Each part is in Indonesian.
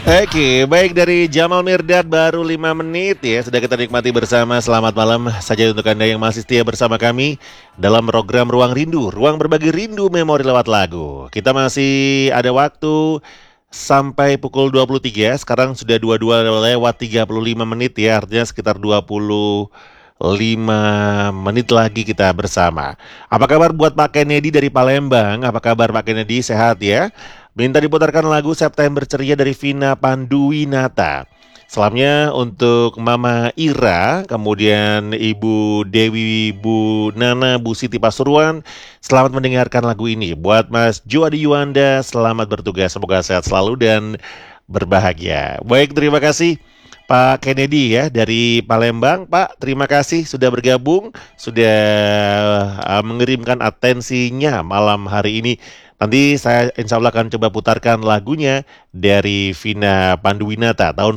Oke, baik dari Jamal Mirdad baru 5 menit ya sudah kita nikmati bersama. Selamat malam saja untuk Anda yang masih setia bersama kami dalam program Ruang Rindu, ruang berbagi rindu memori lewat lagu. Kita masih ada waktu sampai pukul 23. Sekarang sudah 22 lewat 35 menit ya, artinya sekitar 25 menit lagi kita bersama. Apa kabar buat Pak Kennedy dari Palembang? Apa kabar Pak Kennedy? Sehat ya? Minta diputarkan lagu September Ceria dari Vina Panduwinata. Salamnya untuk Mama Ira, kemudian Ibu Dewi, Bu Nana, Bu Siti Pasuruan. Selamat mendengarkan lagu ini. Buat Mas Juadi Yuanda, selamat bertugas. Semoga sehat selalu dan berbahagia. Baik, terima kasih Pak Kennedy ya dari Palembang. Pak, terima kasih sudah bergabung, sudah mengirimkan atensinya malam hari ini. Nanti saya insya Allah akan coba putarkan lagunya dari Vina Panduwinata tahun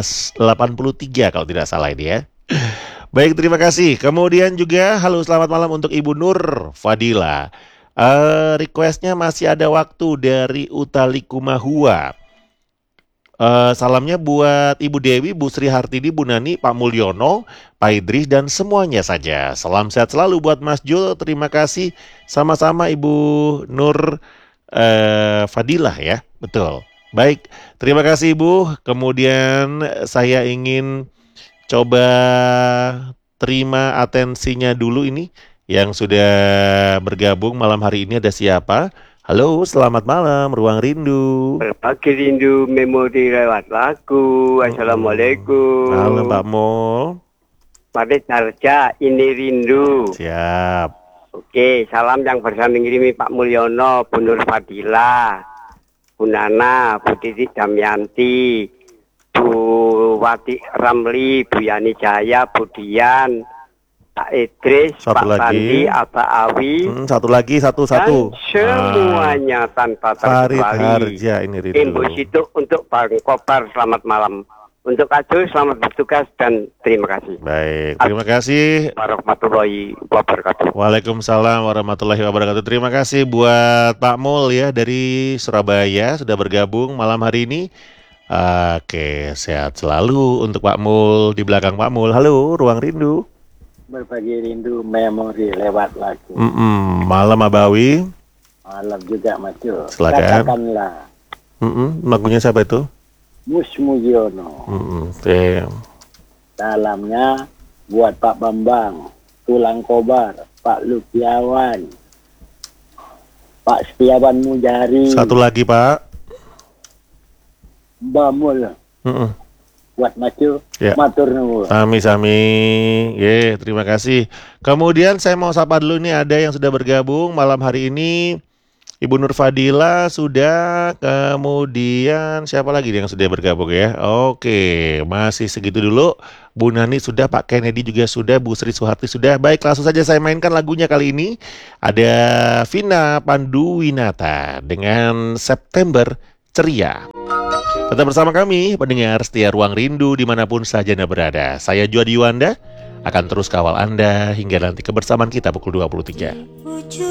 1983 kalau tidak salah ini ya. Baik, terima kasih. Kemudian juga halo selamat malam untuk Ibu Nur Fadila. Requestnya masih ada waktu dari Utali Kumahua. Salamnya buat Ibu Dewi, Bu Sri Hartidi, Bu Nani, Pak Mulyono, Pak Idris, dan semuanya saja. Salam sehat selalu buat Mas Jul, terima kasih. Sama-sama Ibu Nur Fadilah ya, betul. Baik, terima kasih Ibu. Kemudian saya ingin coba terima atensinya dulu ini yang sudah bergabung malam hari ini. Ada siapa? Halo, selamat malam, Ruang Rindu. Berbagi rindu memori lewat lagu. Assalamualaikum. Halo Pak Mul. Pada Sarja, ini rindu. Siap. Oke, salam yang bersama mengirimi Pak Mulyono, Bu Nur Fadila, Bu Nana, Bu Titi Damyanti, Bu Wati Ramli, Bu Yani Jaya, Bu Dian, Pak Idris, Satu Pak lagi. Sandi, Aba Awi, Satu lagi, satu. dan semuanya tanpa Farid terkecuali. Harja ini Imbu rindu. Situ untuk Bang Kobar, selamat malam. Untuk Kak selamat bertugas dan terima kasih. Baik, terima kasih. Warahmatullahi wabarakatuh. Waalaikumsalam warahmatullahi wabarakatuh. Terima kasih buat Pak Mul ya dari Surabaya sudah bergabung malam hari ini. Oke, sehat selalu untuk Pak Mul di belakang Pak Mul. Halo, Ruang Rindu. Berbagi rindu memori lewat lagu. Malam Abawi. Malam juga Mas Jo. Silakan. Katakanlah Lagunya siapa itu? Mus Mujiono. Oke. Salamnya buat Pak Bambang, Tulang Kobar, Pak Lukiawan, Pak Setiawan Mujari, Satu lagi Pak. Mbak Mul. Buat Mas Jo, Ya. matur nuwun. Sami-sami, terima kasih. Kemudian saya mau sapa dulu nih ada yang sudah bergabung malam hari ini. Ibu Nur Fadila sudah, kemudian siapa lagi yang sudah bergabung ya? Oke, masih segitu dulu. Bu Nani sudah, Pak Kennedy juga sudah, Bu Sri Suharti sudah. Baik, langsung saja saya mainkan lagunya kali ini. Ada Vina Panduwinata dengan September Ceria. Tetap bersama kami, pendengar setia Ruang Rindu dimanapun saja Anda berada. Saya Juadi Yuanda, akan terus kawal Anda hingga nanti kebersamaan kita pukul 23.